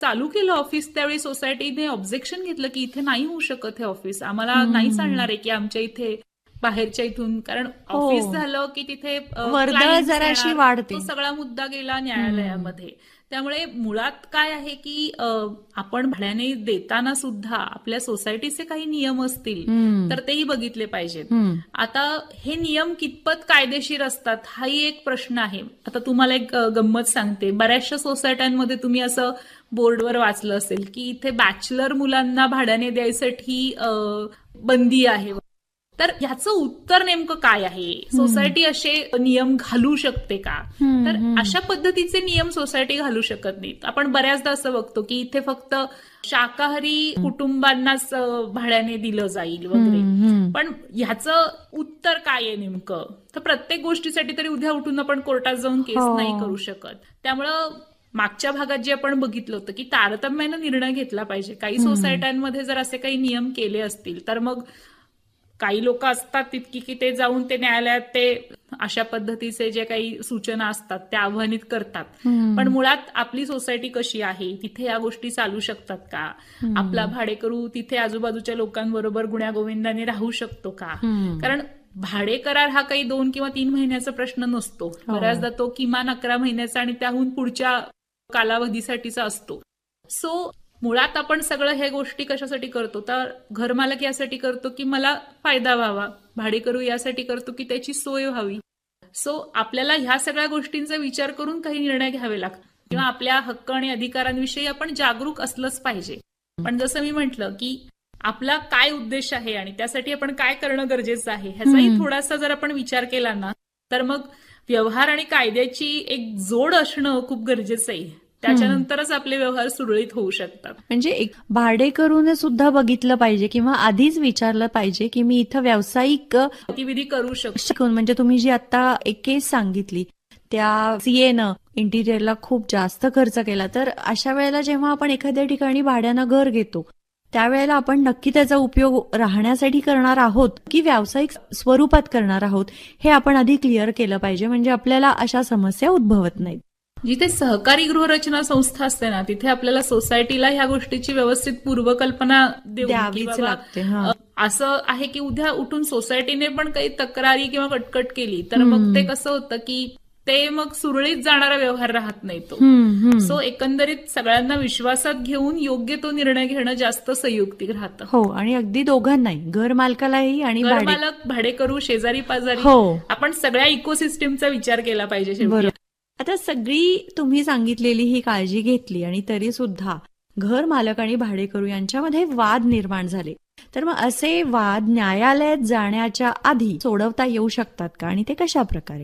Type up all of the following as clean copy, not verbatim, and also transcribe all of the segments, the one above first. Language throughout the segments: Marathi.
चालू केलं ऑफिस त्यावेळी सोसायटीने ऑब्जेक्शन घेतलं की इथे नाही होऊ शकत हे ऑफिस, आम्हाला नाही चालणार आहे की आमच्या इथे बाहेरच्या इथून, कारण ऑफिस झालं की तिथे वर्दळ जराशी वाढते. तो सगळा मुद्दा गेला न्यायालयामध्ये. त्यामुळे मुळात काय आहे की आपण भाड्याने देताना सुद्धा आपल्या सोसायटीचे काही नियम असतील तर तेही बघितले पाहिजेत. आता हे नियम कितपत कायदेशीर असतात हाही एक प्रश्न आहे. आता तुम्हाला एक गंमत सांगते, बऱ्याचशा सोसायट्यांमध्ये तुम्ही असं बोर्डवर वाचलं असेल की इथे बॅचलर मुलांना भाड्याने द्यायसाठी बंदी आहे. तर ह्याचं उत्तर नेमकं काय आहे? सोसायटी असे नियम घालू शकते का? तर अशा पद्धतीचे नियम सोसायटी घालू शकत नाहीत. आपण बऱ्याचदा असं बघतो की इथे फक्त शाकाहारी कुटुंबांनाच भाड्याने दिलं जाईल वगैरे. पण ह्याचं उत्तर काय आहे नेमकं? तर प्रत्येक गोष्टीसाठी तरी उद्या उठून आपण कोर्टात जाऊन केस नाही करू शकत. त्यामुळं मागच्या भागात जे आपण बघितलं होतं की तारतम्यानं निर्णय घेतला पाहिजे. काही सोसायट्यांमध्ये जर असे काही नियम केले असतील तर मग काही लोक असतात तितकी की ते जाऊन ते न्यायालयात ते अशा पद्धतीचे जे काही सूचना असतात त्या आव्हानित करतात. पण मुळात आपली सोसायटी कशी आहे, तिथे या गोष्टी चालू शकतात का? आपला भाडेकरू तिथे आजूबाजूच्या लोकांबरोबर गुण्यागोविंदाने राहू शकतो का? कारण भाडे करार हा काही 2 किंवा 3 महिन्याचा प्रश्न नसतो. बऱ्याचदा तो किमान 11 महिन्याचा आणि त्याहून पुढच्या कालावधीसाठीचा असतो. सो मुळात आपण सगळं हे गोष्टी कशासाठी करतो? तर घरमालक यासाठी करतो की मला फायदा व्हावा, भाडेकरू यासाठी करतो की त्याची सोय व्हावी. सो आपल्याला ह्या सगळ्या गोष्टींचा विचार करून काही निर्णय घ्यावे लागतात किंवा आपल्या हक्क आणि अधिकारांविषयी आपण जागरूक असलंच पाहिजे. पण जसं मी म्हटलं की आपला काय उद्देश आहे आणि त्यासाठी आपण काय करणं गरजेचं आहे ह्याचाही थोडासा जर आपण विचार केला ना तर मग व्यवहार आणि कायद्याची एक जोड असणं खूप गरजेचं आहे. त्याच्यानंतरच आपले व्यवहार सुरळीत होऊ शकतात. म्हणजे एक भाडेकरूने सुद्धा बघितलं पाहिजे किंवा आधीच विचारलं पाहिजे की मी इथं व्यावसायिक गतिविधी करू शकतो. म्हणजे तुम्ही जी आता एक केस सांगितली त्या सीएनं इंटिरियरला खूप जास्त खर्च केला, तर अशा वेळेला जेव्हा आपण एखाद्या ठिकाणी भाड्यानं घर घेतो त्यावेळेला आपण नक्की त्याचा उपयोग राहण्यासाठी करणार आहोत की व्यावसायिक स्वरूपात करणार आहोत हे आपण आधी क्लिअर केलं पाहिजे, म्हणजे आपल्याला अशा समस्या उद्भवत नाहीत. जिथे सहकारी गृहरचना संस्था असते ना तिथे आपल्याला सोसायटीला ह्या गोष्टीची व्यवस्थित पूर्वकल्पना द्यावीच लागते. असं आहे की उद्या उठून सोसायटीने पण काही तक्रारी किंवा कटकट केली तर मग ते कसं होतं की ते मग सुरळीत जाणारा व्यवहार राहत नाही तो. सो एकंदरीत सगळ्यांना विश्वासात घेऊन योग्य तो निर्णय घेणं जास्त संयुक्तिक राहतं. हो, आणि अगदी दोघांनाही, घर मालकालाही आणि घरमालक, भाडेकरू, शेजारी पाजारी, आपण सगळ्या इकोसिस्टीमचा विचार केला पाहिजे. आता सगळी तुम्ही सांगितलेली ही काळजी घेतली आणि तरी सुद्धा घर मालक आणि भाडेकरू यांच्यामध्ये वाद निर्माण झाले, तर मग असे वाद न्यायालयात जाण्याच्या आधी सोडवता येऊ शकतात का आणि ते कशा प्रकारे?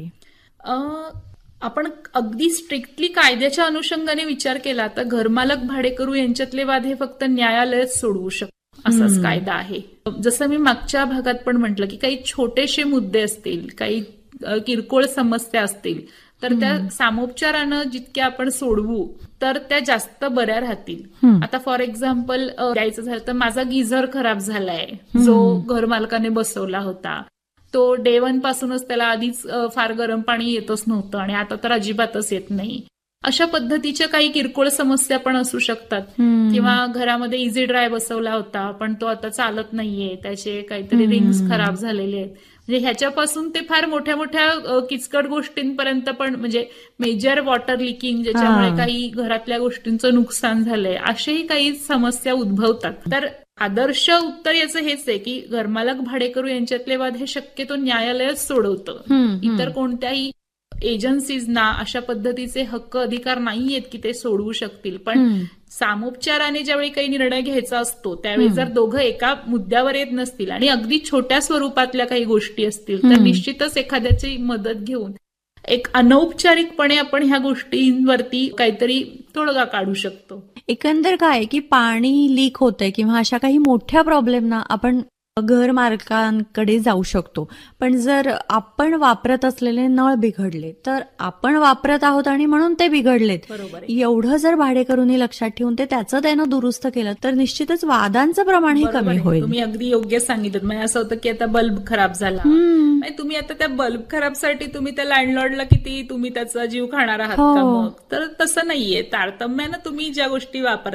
आपण अगदी स्ट्रिक्टली कायद्याच्या अनुषंगाने विचार केला तर घरमालक भाडेकरू यांच्यातले वाद हे फक्त न्यायालयात सोडवू शकतो असाच कायदा आहे. जसं मी मागच्या भागात पण म्हटलं की काही छोटेसे मुद्दे असतील, काही किरकोळ समस्या असतील तर त्या सामोपचारानं जितक्या आपण सोडवू तर त्या जास्त बऱ्या राहतील. आता फॉर एक्झाम्पल द्यायचं झालं तर माझा गिझर खराब झालाय जो घरमालकाने बसवला होता, तो डे 1 पासूनच त्याला आधीच फार गरम पाणी येतच नव्हतं आणि आता तर अजिबातच येत नाही. अशा पद्धतीच्या काही किरकोळ समस्या पण असू शकतात. किंवा घरामध्ये इझी ड्राय बसवला होता पण तो आता चालत नाहीये, त्याचे काहीतरी रिंग्स खराब झालेले आहेत. म्हणजे ह्याच्यापासून ते फार मोठ्या मोठ्या किचकट गोष्टींपर्यंत पण, म्हणजे मेजर वॉटर लिकिंग ज्याच्यामुळे काही घरातल्या गोष्टींचं नुकसान झालंय, अशाही काही समस्या उद्भवतात. तर आदर्श उत्तर याचं हेच आहे की घरमालक भाडेकरू यांच्यातले वाद हे शक्यतो न्यायालयच सोडवतं. इतर कोणत्याही एजन्सीजना अशा पद्धतीचे हक्क अधिकार नाहीयेत की ते सोडवू शकतील. पण सामोपचाराने ज्यावेळी काही निर्णय घ्यायचा असतो त्यावेळी जर दोघं एका मुद्द्यावर येत नसतील आणि अगदी छोट्या स्वरूपातल्या काही गोष्टी असतील तर निश्चितच एखाद्याची मदत घेऊन एक अनौपचारिकपणे आपण ह्या गोष्टींवरती काहीतरी तोडगा काढू शकतो. एकंदर काय की पाणी लीक होतंय किंवा अशा काही मोठ्या प्रॉब्लेमना आपण घर मालकांकडे जाऊ शकतो. पण जर आपण वापरत असलेले नळ बिघडले तर आपण वापरत आहोत आणि म्हणून ते बिघडलेत, एवढं जर भाडेकरूंनी लक्षात ठेवून ते त्याचं त्यानं दुरुस्त केलं तर निश्चितच वादांचं प्रमाण हे कमी होईल. तुम्ही अगदी योग्य सांगितलं. म्हणजे असं होतं की आता बल्ब खराब झाला, तुम्ही आता त्या बल्ब खराबसाठी तुम्ही त्या लँडलॉर्डला किती तुम्ही त्याचा जीव खाणार आहात का? मग तर तसं नाहीये. तारतम्यानं तुम्ही ज्या गोष्टी वापरता